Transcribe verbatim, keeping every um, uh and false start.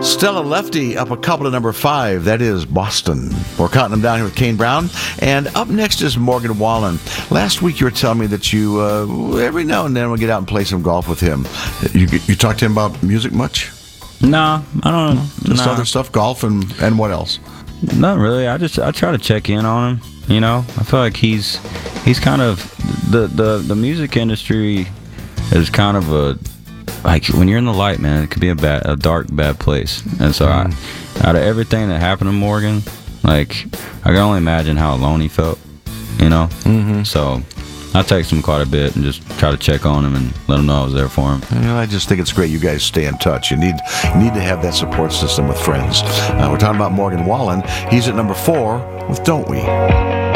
Stella Lefty up a couple to number five. That is Boston. We're counting them down here with Kane Brown. And up next is Morgan Wallen. Last week you were telling me that you, uh, every now and then, will get out and play some golf with him. You you talk to him about music much? No, I don't know. Just no. other stuff, golf, and, and what else? Not really. I just I try to check in on him. You know, I feel like he's he's kind of the the the music industry is kind of a, like when you're in the light, man, it could be a bad, a dark, bad place. And so, mm. I, out of everything that happened to Morgan, like I can only imagine how alone he felt. You know, mm-hmm. So I text him quite a bit and just try to check on him and let him know I was there for him. You know, I just think it's great you guys stay in touch. You need you need to have that support system with friends. Uh, we're talking about Morgan Wallen. He's at number four with "Don't We."